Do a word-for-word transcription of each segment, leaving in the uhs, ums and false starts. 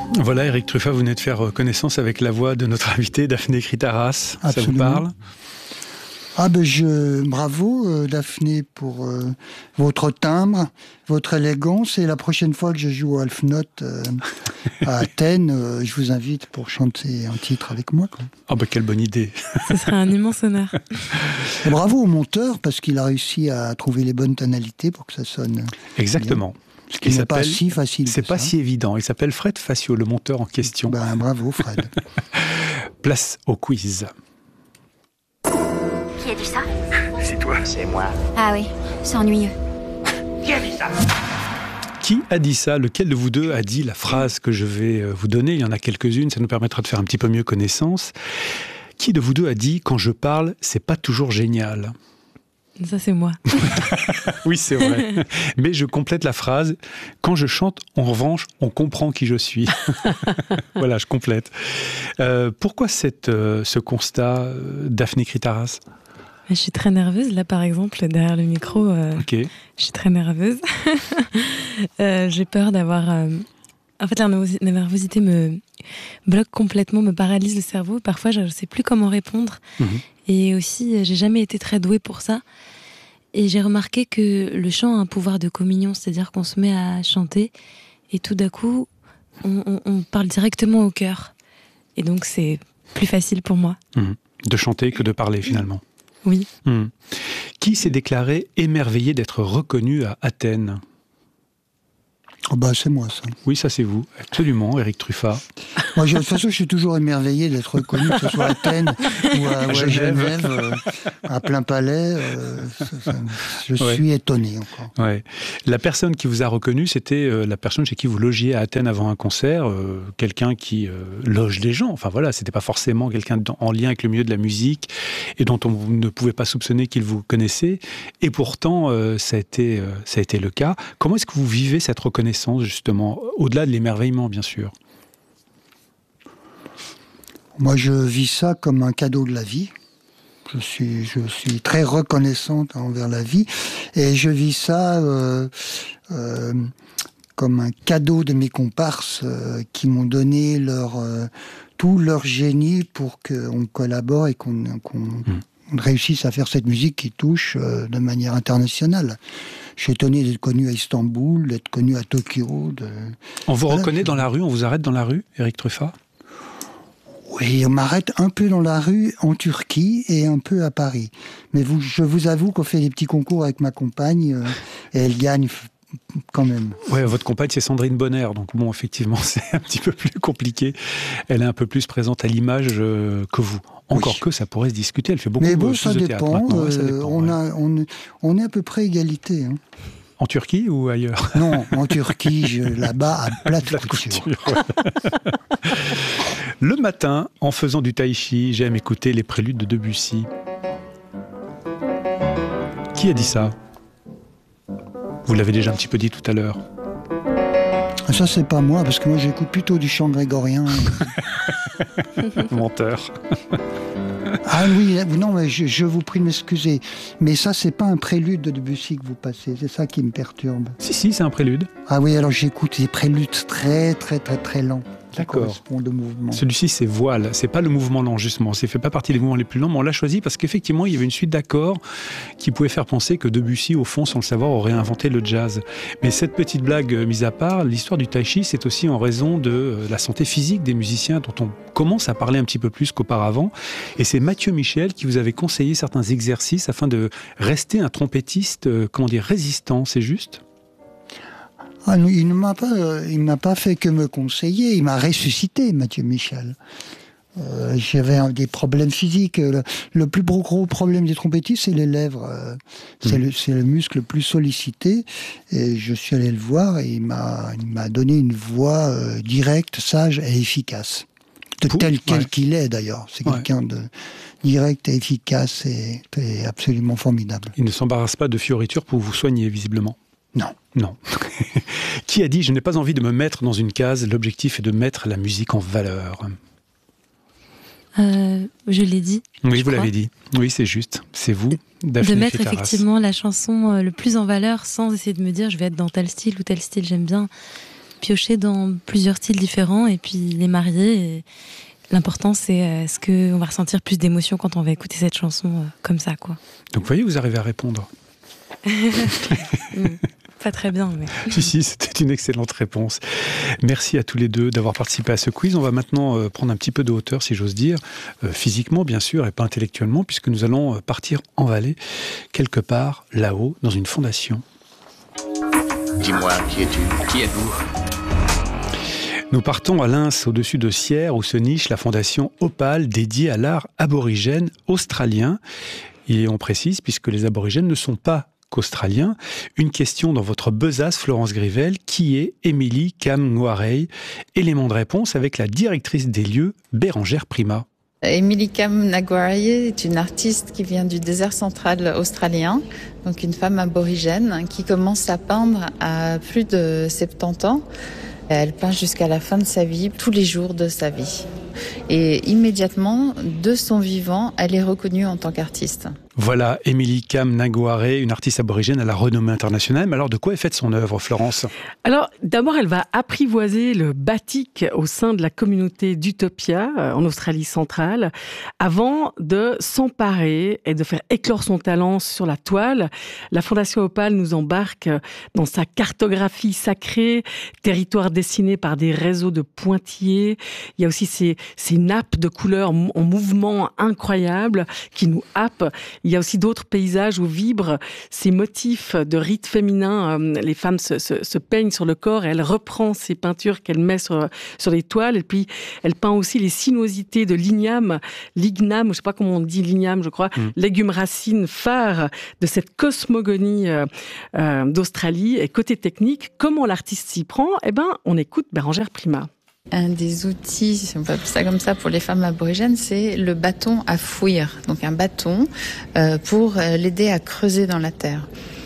Voilà, Éric Truffat, vous venez de faire connaissance avec la voix de notre invité, Daphné Kritaras. Absolument. Ça vous parle ? Ah ben je, bravo euh, Daphné pour euh, votre timbre, votre élégance, et la prochaine fois que je joue au Half Note euh, à Athènes, euh, je vous invite pour chanter un titre avec moi. Quoi. Oh ben quelle bonne idée. Ce serait un immense honneur. Et bravo au monteur parce qu'il a réussi à trouver les bonnes tonalités pour que ça sonne. Exactement. Bien. Ce qui n'est pas si facile. C'est pas ça. si évident. Il s'appelle Fred Facio, le monteur en question. Ben bravo Fred. Place au quiz. Qui a dit ça? C'est toi. C'est moi. Ah oui, c'est ennuyeux. Qui a dit ça? Qui a dit ça? Lequel de vous deux a dit la phrase que je vais vous donner? Il y en a quelques-unes, ça nous permettra de faire un petit peu mieux connaissance. Qui de vous deux a dit « Quand je parle, c'est pas toujours génial » ? Ça, c'est moi. Oui, c'est vrai. Mais je complète la phrase. Quand je chante, en revanche, on comprend qui je suis. Voilà, je complète. Euh, pourquoi cette, euh, ce constat, euh, Daphné Kritaras ? Je suis très nerveuse. Là, par exemple, derrière le micro, euh, okay. je suis très nerveuse. euh, j'ai peur d'avoir... Euh... En fait, la nervosité me bloque complètement, me paralyse le cerveau. Parfois, je ne sais plus comment répondre. Mmh. Et aussi, j'ai jamais été très douée pour ça. Et j'ai remarqué que le chant a un pouvoir de communion, c'est-à-dire qu'on se met à chanter et tout d'un coup, on, on, on parle directement au cœur. Et donc, c'est plus facile pour moi. Mmh. De chanter que de parler, finalement. Oui. Mmh. Qui s'est déclaré émerveillé d'être reconnu à Athènes ? Oh bah, c'est moi, ça. Oui, ça, c'est vous. Absolument, Éric Truffat. Moi, je, de toute façon, je suis toujours émerveillé d'être reconnu, que ce soit à Athènes ou à, à, ou à Genève, Genève euh, à plein palais. Euh, ça, ça, je ouais. suis étonné encore. Ouais. La personne qui vous a reconnu, c'était euh, la personne chez qui vous logiez à Athènes avant un concert, euh, quelqu'un qui euh, loge les gens. Enfin voilà, c'était pas forcément quelqu'un en lien avec le milieu de la musique et dont on ne pouvait pas soupçonner qu'il vous connaissait. Et pourtant, euh, ça, a été, euh, ça a été le cas. Comment est-ce que vous vivez cette reconnaissance, justement, au-delà de l'émerveillement, bien sûr ? Moi, je vis ça comme un cadeau de la vie. Je suis, je suis très reconnaissante envers la vie. Et je vis ça euh, euh, comme un cadeau de mes comparses euh, qui m'ont donné leur, euh, tout leur génie pour qu'on collabore et qu'on, qu'on mmh. réussisse à faire cette musique qui touche euh, de manière internationale. Je suis étonné d'être connu à Istanbul, d'être connu à Tokyo. De... On vous voilà, reconnaît je... dans la rue, on vous arrête dans la rue, Éric Truffat ? Oui, on m'arrête un peu dans la rue en Turquie et un peu à Paris. Mais vous, je vous avoue qu'on fait des petits concours avec ma compagne euh, et elle gagne quand même. Ouais, votre compagne, c'est Sandrine Bonner. Donc bon, effectivement, c'est un petit peu plus compliqué. Elle est un peu plus présente à l'image euh, que vous. Encore oui. que ça pourrait se discuter. Elle fait beaucoup Mais bon, de ça de dépend. théâtre Euh, ouais, ça dépend. On, ouais. a, on, on est à peu près égalité. Hein. En Turquie ou ailleurs ? Non, en Turquie, je, là-bas, à plate, plate couture. couture ouais. Le matin, en faisant du tai chi, j'aime écouter les préludes de Debussy. Qui a dit ça ? Vous l'avez déjà un petit peu dit tout à l'heure. Ça, c'est pas moi, parce que moi, j'écoute plutôt du chant grégorien. Menteur. Ah oui, non, mais je, je vous prie de m'excuser. Mais ça, c'est pas un prélude de Debussy que vous passez. C'est ça qui me perturbe. Si, si, c'est un prélude. Ah oui, alors j'écoute des préludes très, très, très, très lents. D'accord. Au mouvement. Celui-ci, c'est voile. C'est pas le mouvement lent, justement. Ça fait pas partie des mouvements les plus lents, mais on l'a choisi parce qu'effectivement, il y avait une suite d'accords qui pouvait faire penser que Debussy, au fond, sans le savoir, aurait inventé le jazz. Mais cette petite blague mise à part, l'histoire du tai chi, c'est aussi en raison de la santé physique des musiciens dont on commence à parler un petit peu plus qu'auparavant. Et c'est Mathieu Michel qui vous avait conseillé certains exercices afin de rester un trompettiste, euh, comment dire, résistant, c'est juste ? Ah, il ne m'a pas, euh, il m'a pas fait que me conseiller, il m'a ressuscité, Mathieu Michel. Euh, j'avais un, des problèmes physiques. Le, le plus gros, gros problème des trompettistes, c'est les lèvres. Euh, c'est, mmh. le, c'est le muscle le plus sollicité. Et je suis allé le voir et il m'a, il m'a donné une voix euh, directe, sage et efficace. De Pour, tel quel ouais. qu'il est d'ailleurs. C'est ouais. quelqu'un de direct et efficace et, et absolument formidable. Il ne s'embarrasse pas de fioritures pour vous soigner, visiblement. Non. Non. Qui a dit « Je n'ai pas envie de me mettre dans une case, l'objectif est de mettre la musique en valeur ». Euh, je l'ai dit. Oui, vous crois. l'avez dit. Oui, c'est juste. C'est vous, Daphné De mettre Kritaras. effectivement la chanson le plus en valeur sans essayer de me dire je vais être dans tel style ou tel style, j'aime bien piocher dans plusieurs styles différents et puis les marier. Et l'important, c'est est-ce qu'on va ressentir plus d'émotion quand on va écouter cette chanson euh, comme ça, quoi. Donc, vous voyez, vous arrivez à répondre. Pas très bien, mais... Si, si, c'était une excellente réponse. Merci à tous les deux d'avoir participé à ce quiz. On va maintenant euh, prendre un petit peu de hauteur, si j'ose dire, euh, physiquement, bien sûr, et pas intellectuellement, puisque nous allons euh, partir en Valais, quelque part là-haut, dans une fondation. Dis-moi, qui es-tu? Qui êtes-vous? Nous partons à Lens, au-dessus de Sierre, où se niche la fondation Opale, dédiée à l'art aborigène australien. Et on précise, puisque les aborigènes ne sont pas qu'australiens. Une question dans votre besace, Florence Grivel, qui est Émilie Kam-Nguarey? Élément de réponse avec la directrice des lieux, Bérangère Prima. Émilie Kam-Nguarey est une artiste qui vient du désert central australien, donc une femme aborigène qui commence à peindre à plus de soixante-dix ans. Elle peint jusqu'à la fin de sa vie, tous les jours de sa vie. Et immédiatement, de son vivant, elle est reconnue en tant qu'artiste. Voilà, Émilie Kam-Nguarey, une artiste aborigène à la renommée internationale. Mais alors, de quoi est faite son œuvre, Florence? Alors, d'abord, elle va apprivoiser le batik au sein de la communauté d'Utopia, en Australie centrale, avant de s'emparer et de faire éclore son talent sur la toile. La Fondation Opale nous embarque dans sa cartographie sacrée, territoire dessiné par des réseaux de pointillés. Il y a aussi ces, ces nappes de couleurs en mouvement incroyables qui nous happent. Il y a aussi d'autres paysages où vibrent ces motifs de rites féminins. Les femmes se, se, se peignent sur le corps et elle reprend ces peintures qu'elle met sur, sur les toiles. Et puis, elle peint aussi les sinuosités de l'igname, l'igname, je ne sais pas comment on dit l'igname, je crois, mmh. légume racine phare de cette cosmogonie euh, euh, d'Australie. Et côté technique, comment l'artiste s'y prend? Eh ben, on écoute Bérangère Prima. Un des outils, si on peut appeler ça comme ça, pour les femmes aborigènes, c'est le bâton à fouir. Donc un bâton euh, pour l'aider à creuser dans la terre.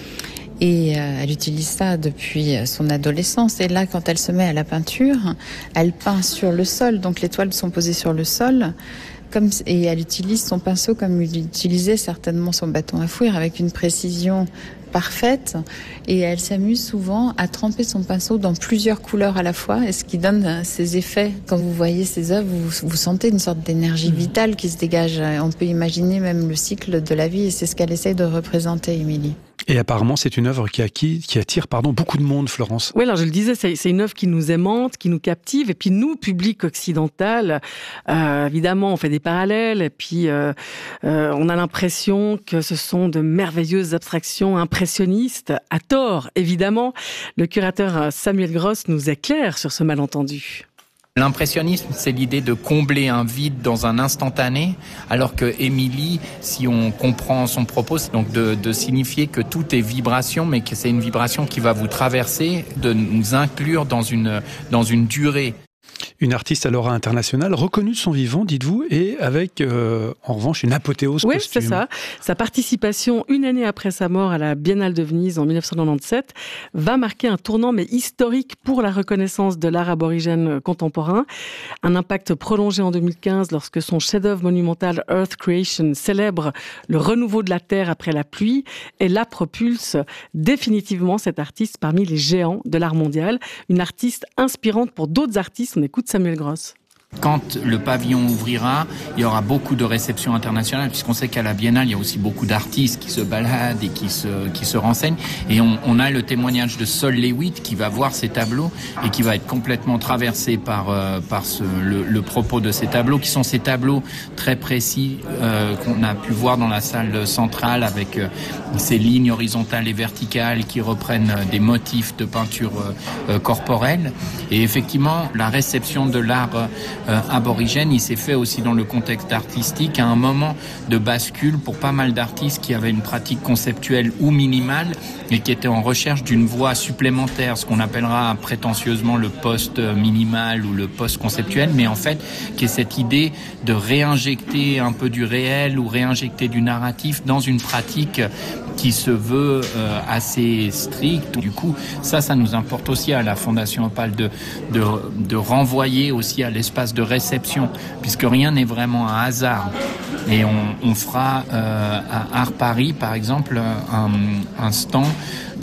Et euh, elle utilise ça depuis son adolescence. Et là, quand elle se met à la peinture, elle peint sur le sol. Donc les toiles sont posées sur le sol. Comme, et elle utilise son pinceau comme il utilisait certainement son bâton à fouir, avec une précision parfaite, et elle s'amuse souvent à tremper son pinceau dans plusieurs couleurs à la fois, et ce qui donne ces effets. Quand vous voyez ces œuvres, vous, vous sentez une sorte d'énergie vitale qui se dégage. On peut imaginer même le cycle de la vie, et c'est ce qu'elle essaye de représenter, Émilie. Et apparemment, c'est une œuvre qui, acquis, qui attire pardon, beaucoup de monde, Florence. Oui, alors je le disais, c'est, c'est une œuvre qui nous aimante, qui nous captive. Et puis nous, public occidental, euh, évidemment, on fait des parallèles. Et puis, euh, euh, on a l'impression que ce sont de merveilleuses abstractions impressionnistes. À tort, évidemment. Le curateur Samuel Gross nous éclaire sur ce malentendu. L'impressionnisme, c'est l'idée de combler un vide dans un instantané, alors que Émilie, si on comprend son propos, c'est donc de, de signifier que tout est vibration, mais que c'est une vibration qui va vous traverser, de nous inclure dans une, dans une durée. Une artiste à l'aura internationale, reconnue de son vivant, dites-vous, et avec, euh, en revanche, une apothéose oui, posthume. Oui, c'est ça. Sa participation, une année après sa mort à la Biennale de Venise en dix-neuf cent quatre-vingt-dix-sept, va marquer un tournant, mais historique pour la reconnaissance de l'art aborigène contemporain. Un impact prolongé en deux mille quinze, lorsque son chef-d'œuvre monumental Earth Creation célèbre le renouveau de la Terre après la pluie, et la propulse définitivement cette artiste parmi les géants de l'art mondial. Une artiste inspirante pour d'autres artistes. On écoute Samuel Gross. Quand le pavillon ouvrira, il y aura beaucoup de réceptions internationales, puisqu'on sait qu'à la Biennale, il y a aussi beaucoup d'artistes qui se baladent et qui se, qui se renseignent. Et on, on a le témoignage de Sol Lewitt qui va voir ces tableaux et qui va être complètement traversé par, euh, par ce, le, le propos de ces tableaux, qui sont ces tableaux très précis euh, qu'on a pu voir dans la salle centrale avec euh, ces lignes horizontales et verticales qui reprennent des motifs de peinture euh, corporelle. Et effectivement, la réception de l'art euh, Euh, aborigène, il s'est fait aussi dans le contexte artistique à un moment de bascule pour pas mal d'artistes qui avaient une pratique conceptuelle ou minimale et qui étaient en recherche d'une voie supplémentaire, ce qu'on appellera prétentieusement le post-minimal ou le post-conceptuel, mais en fait qui est cette idée de réinjecter un peu du réel ou réinjecter du narratif dans une pratique qui se veut euh, assez stricte. Du coup, ça, ça nous importe aussi à la Fondation Opale de, de, de renvoyer aussi à l'espace de réception, puisque rien n'est vraiment un hasard. Et on, on fera euh, à Art Paris, par exemple, un, un stand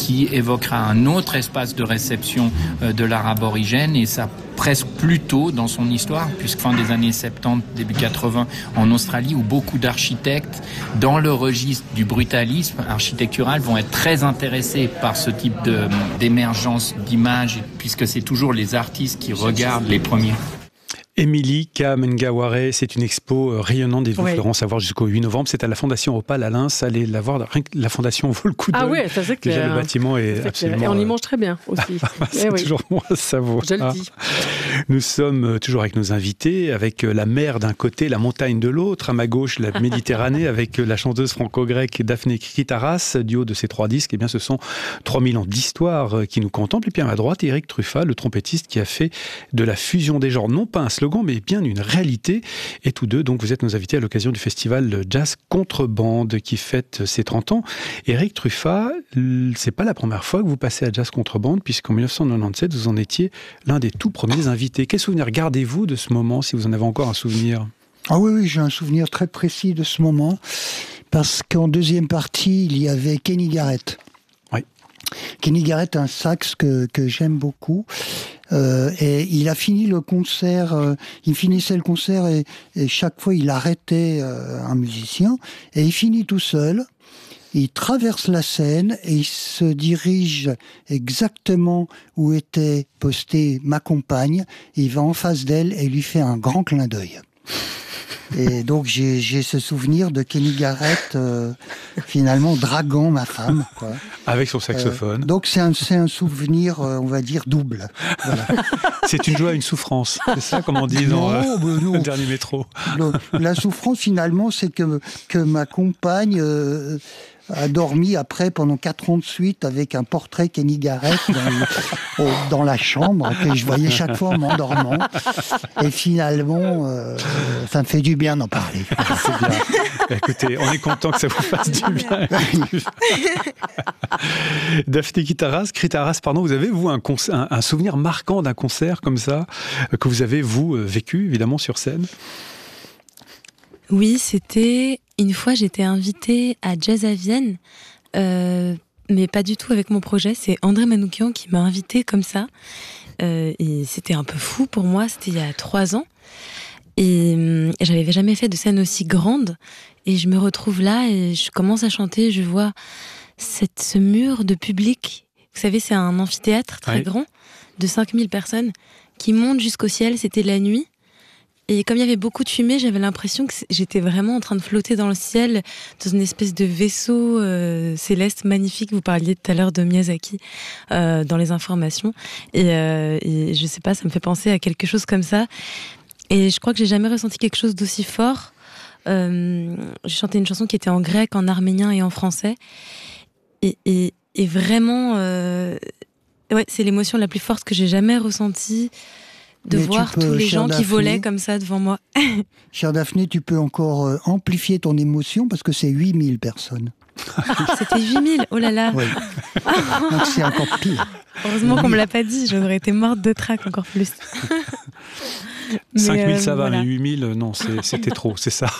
qui évoquera un autre espace de réception euh, de l'art aborigène, et ça presque plus tôt dans son histoire, puisque fin des années soixante-dix, début quatre-vingts en Australie, où beaucoup d'architectes, dans le registre du brutalisme architectural, vont être très intéressés par ce type de, d'émergence d'images, puisque c'est toujours les artistes qui regardent les premiers. Émilie Ka-Mengaware, c'est une expo rayonnante des Oui. Florence à voir jusqu'au huit novembre. C'est à la Fondation Opal à Lens. Allez la voir. Rien que la Fondation vaut le coup d'œil. Ah ouais, ça c'est clair. Déjà, le bâtiment est, C'est absolument... clair. Et on y euh, mange très bien aussi. c'est Eh oui, toujours moins savoureux. je le dis. Nous sommes toujours avec nos invités, avec la mer d'un côté, la montagne de l'autre. À ma gauche, la Méditerranée, avec la chanteuse franco-grecque Daphné Kritaras. Du haut de ces trois disques, eh bien, ce sont trois mille ans d'histoire qui nous contemplent. Et puis à ma droite, Eric Truffat, le trompettiste qui a fait de la fusion des genres, non pas un slogan, mais bien une réalité. Et tous deux, donc, vous êtes nos invités à l'occasion du festival Jazz Contrebande qui fête ses trente ans. Eric Truffat, c'est pas la première fois que vous passez à Jazz Contrebande, puisqu'en dix-neuf cent quatre-vingt-dix-sept, vous en étiez l'un des tout premiers invités. Quel souvenir gardez-vous de ce moment, si vous en avez encore un souvenir ? Ah oui, oui, j'ai un souvenir très précis de ce moment, parce qu'en deuxième partie, il y avait Kenny Garrett. Oui. Kenny Garrett, un sax que, que j'aime beaucoup. Euh, et il a fini le concert, euh, il finissait le concert et, et chaque fois il arrêtait euh, un musicien et il finit tout seul. Il traverse la scène et il se dirige exactement où était postée ma compagne. Il va en face d'elle et lui fait un grand clin d'œil. Et donc j'ai, j'ai ce souvenir de Kenny Garrett euh, finalement draguant ma femme, quoi. Avec son saxophone. Euh, donc c'est un, c'est un souvenir, euh, on va dire, double. Voilà. C'est une joie à une souffrance. C'est ça, comme on dit dans Non, euh, bah non. le dernier métro. Le- la souffrance finalement, c'est que, que ma compagne euh, a dormi après pendant quatre ans de suite avec un portrait Kenny Garrett dans, au- dans la chambre que je voyais chaque fois en m'endormant. Et finalement, euh, ça me fait du bien d'en parler. C'est bien. Écoutez, on est content que ça vous fasse du bien. Daphné Kritaras, Kritaras, pardon, vous avez, vous, un, conce- un, un souvenir marquant d'un concert comme ça, euh, que vous avez, vous, euh, vécu, évidemment, sur scène ? Oui, c'était une fois j'étais invitée à Jazz à Vienne, euh, mais pas du tout avec mon projet. C'est André Manoukian qui m'a invitée comme ça. Euh, et c'était un peu fou pour moi, c'était il y a trois ans. Et euh, j'avais jamais fait de scène aussi grande. Et je me retrouve là et je commence à chanter, je vois cette, ce mur de public. Vous savez, c'est un amphithéâtre très Oui. grand, de cinq mille personnes, qui monte jusqu'au ciel, c'était la nuit. Et comme il y avait beaucoup de fumée, j'avais l'impression que j'étais vraiment en train de flotter dans le ciel, dans une espèce de vaisseau euh, céleste magnifique. Vous parliez tout à l'heure de Miyazaki euh, dans les informations. Et, euh, et je sais pas, ça me fait penser à quelque chose comme ça. Et je crois que j'ai jamais ressenti quelque chose d'aussi fort. Euh, j'ai chanté une chanson qui était en grec, en arménien et en français. Et, et, et vraiment, euh, ouais, c'est l'émotion la plus forte que j'ai jamais ressentie. De Mais tu voir peux, tous les chère gens qui Daphné, volaient comme ça devant moi. Chère Daphné, tu peux encore euh, amplifier ton émotion parce que c'est huit mille personnes. C'était huit mille, oh là là. Oui. Donc c'est encore pire. Heureusement qu'on me l'a pas dit, j'aurais été morte de trac encore plus. Mais, cinq mille, euh, ça va, voilà. mais huit mille, non, c'est- c'était trop, c'est ça.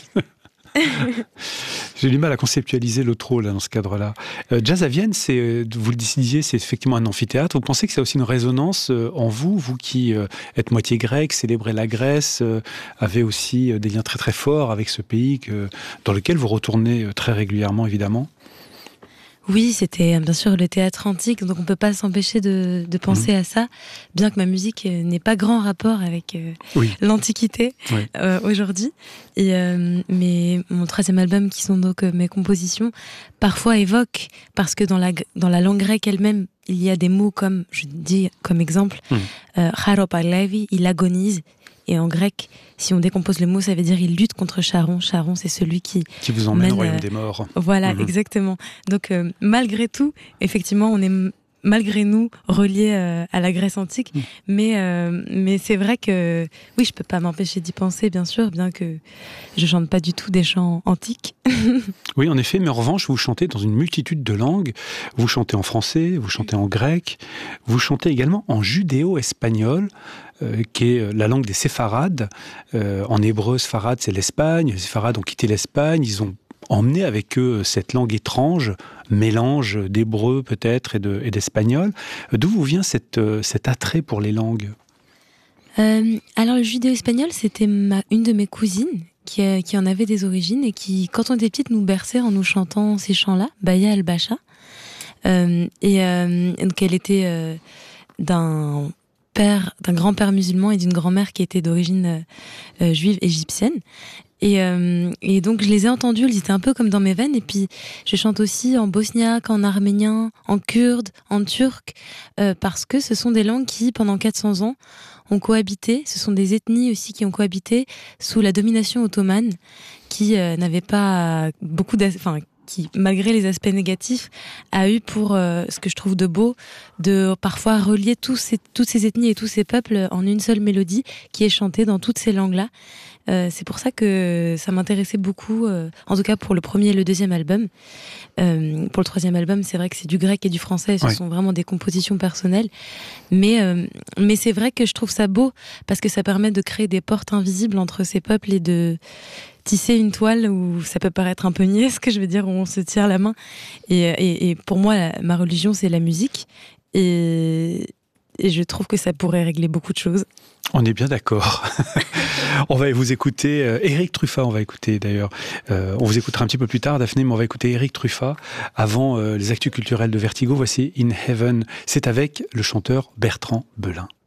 J'ai du mal à conceptualiser le trop là, dans ce cadre-là. Euh, Jazz à Vienne, c'est, euh, vous le disiez, c'est effectivement un amphithéâtre. Vous pensez que ça a aussi une résonance euh, en vous, vous qui euh, êtes moitié grec, célébrez la Grèce, euh, avez aussi euh, des liens très très forts avec ce pays que, dans lequel vous retournez euh, très régulièrement, évidemment. Oui, c'était bien sûr le théâtre antique, donc on peut pas s'empêcher de, de penser mmh. à ça, bien que ma musique n'ait pas grand rapport avec euh, oui. l'Antiquité oui. euh, aujourd'hui. Et, euh, mais mon troisième album, qui sont donc euh, mes compositions, parfois évoque, parce que dans la, dans la langue grecque elle-même, il y a des mots comme, je dis comme exemple, mmh. euh, Charopalevi, il agonise. Et en grec, si on décompose le mot, ça veut dire il lutte contre Charon. Charon, c'est celui qui... Qui vous emmène mène, au royaume euh, des morts. Voilà, mmh. exactement. Donc, euh, malgré tout, effectivement, on est m- malgré nous reliés euh, à la Grèce antique. Mmh. Mais, euh, mais c'est vrai que, oui, je peux pas m'empêcher d'y penser, bien sûr, bien que je chante pas du tout des chants antiques. Oui, en effet, mais en revanche, vous chantez dans une multitude de langues. Vous chantez en français, vous chantez en grec, vous chantez également en judéo-espagnol, Euh, qui est la langue des séfarades. Euh, en hébreu, séfarade, c'est l'Espagne. Les séfarades ont quitté l'Espagne, ils ont emmené avec eux cette langue étrange mélange d'hébreu peut-être et, de, et d'espagnol. D'où vous vient cette, cet attrait pour les langues ? euh, Alors le judéo-espagnol, c'était ma, une de mes cousines qui, euh, qui en avait des origines et qui, quand on était petite, nous berçait en nous chantant ces chants-là, Baya al-Bacha. Euh, et euh, donc elle était euh, d'un père, d'un grand-père musulman et d'une grand-mère qui était d'origine euh, juive égyptienne. Et, euh, et donc je les ai entendus, ils étaient un peu comme dans mes veines. Et puis je chante aussi en bosniaque, en arménien, en kurde, en turc, euh, parce que ce sont des langues qui, pendant quatre cents ans, ont cohabité. Ce sont des ethnies aussi qui ont cohabité sous la domination ottomane, qui euh, n'avaient pas beaucoup d'as... enfin, qui, malgré les aspects négatifs, a eu pour euh, ce que je trouve de beau, de parfois relier tous ces, toutes ces ethnies et tous ces peuples en une seule mélodie qui est chantée dans toutes ces langues-là. Euh, c'est pour ça que ça m'intéressait beaucoup, euh, en tout cas pour le premier et le deuxième album. Euh, pour le troisième album, c'est vrai que c'est du grec et du français, ce ouais. sont vraiment des compositions personnelles. Mais, euh, mais c'est vrai que je trouve ça beau, parce que ça permet de créer des portes invisibles entre ces peuples et de tisser une toile où ça peut paraître un peu niais, ce que je veux dire, où on se tire la main. Et, et, et pour moi, la, ma religion, c'est la musique. Et, et je trouve que ça pourrait régler beaucoup de choses. On est bien d'accord. On va vous écouter euh, Éric Truffat, on va écouter d'ailleurs. Euh, on vous écoutera un petit peu plus tard, Daphné, mais on va écouter Éric Truffat avant euh, les actus culturels de Vertigo. Voici In Heaven. C'est avec le chanteur Bertrand Belin.